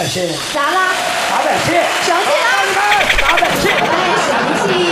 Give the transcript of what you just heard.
心。 咋啦？ 打本气。 生气了？ 打本气。 哎，生气。